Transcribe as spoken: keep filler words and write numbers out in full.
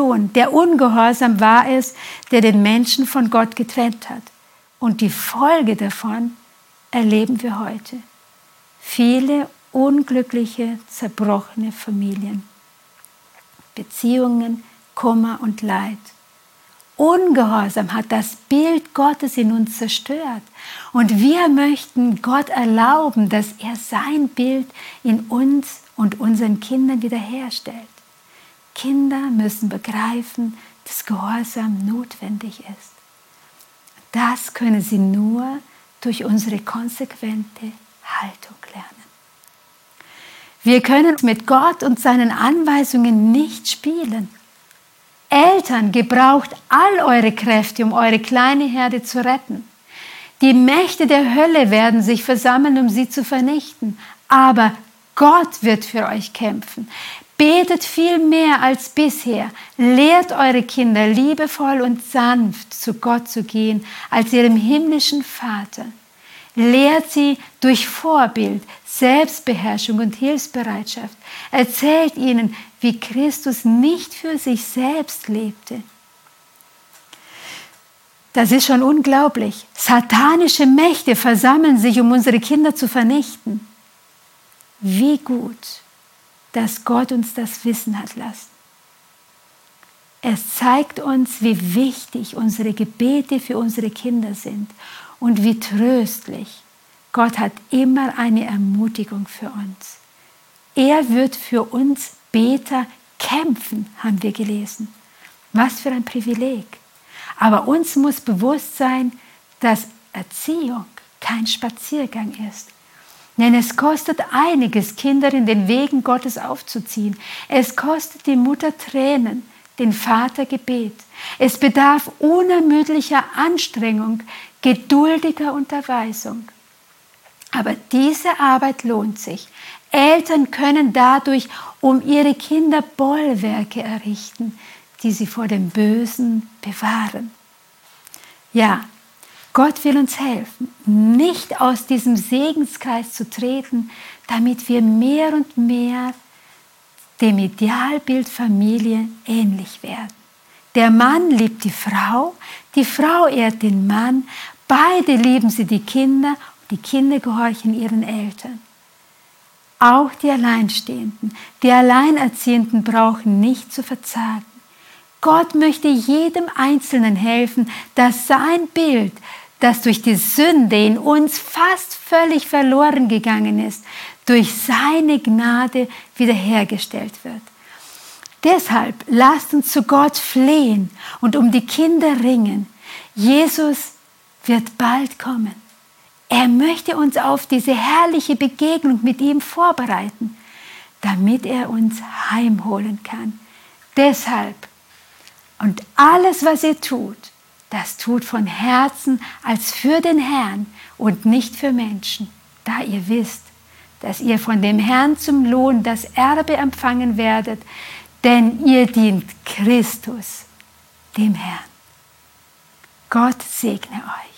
Rebellion, der Ungehorsam war es, der den Menschen von Gott getrennt hat. Und die Folge davon erleben wir heute. Viele unglückliche, zerbrochene Familien, Beziehungen, Kummer und Leid. Ungehorsam hat das Bild Gottes in uns zerstört. Und wir möchten Gott erlauben, dass er sein Bild in uns und unseren Kindern wiederherstellt. Kinder müssen begreifen, dass Gehorsam notwendig ist. Das können sie nur durch unsere konsequente Haltung lernen. Wir können mit Gott und seinen Anweisungen nicht spielen. Eltern, gebraucht all eure Kräfte, um eure kleine Herde zu retten. Die Mächte der Hölle werden sich versammeln, um sie zu vernichten. Aber Gott wird für euch kämpfen. Betet viel mehr als bisher. Lehrt eure Kinder liebevoll und sanft zu Gott zu gehen, als ihrem himmlischen Vater. Lehrt sie durch Vorbild, Selbstbeherrschung und Hilfsbereitschaft. Erzählt ihnen, wie Christus nicht für sich selbst lebte. Das ist schon unglaublich. Satanische Mächte versammeln sich, um unsere Kinder zu vernichten. Wie gut, dass Gott uns das wissen hat lassen. Es zeigt uns, wie wichtig unsere Gebete für unsere Kinder sind und wie tröstlich. Gott hat immer eine Ermutigung für uns. Er wird für uns Beter kämpfen, haben wir gelesen. Was für ein Privileg. Aber uns muss bewusst sein, dass Erziehung kein Spaziergang ist. Denn es kostet einiges, Kinder in den Wegen Gottes aufzuziehen. Es kostet die Mutter Tränen, den Vater Gebet. Es bedarf unermüdlicher Anstrengung, geduldiger Unterweisung. Aber diese Arbeit lohnt sich. Eltern können dadurch um ihre Kinder Bollwerke errichten, die sie vor dem Bösen bewahren. Ja, Gott will uns helfen, nicht aus diesem Segenskreis zu treten, damit wir mehr und mehr dem Idealbild Familie ähnlich werden. Der Mann liebt die Frau, die Frau ehrt den Mann, beide lieben sie die Kinder und die Kinder gehorchen ihren Eltern. Auch die Alleinstehenden, die Alleinerziehenden brauchen nicht zu verzagen. Gott möchte jedem Einzelnen helfen, dass sein Bild, das durch die Sünde in uns fast völlig verloren gegangen ist, durch seine Gnade wiederhergestellt wird. Deshalb lasst uns zu Gott flehen und um die Kinder ringen. Jesus wird bald kommen. Er möchte uns auf diese herrliche Begegnung mit ihm vorbereiten, damit er uns heimholen kann. Deshalb und alles, was ihr tut, das tut von Herzen als für den Herrn und nicht für Menschen, da ihr wisst, dass ihr von dem Herrn zum Lohn das Erbe empfangen werdet, denn ihr dient Christus, dem Herrn. Gott segne euch.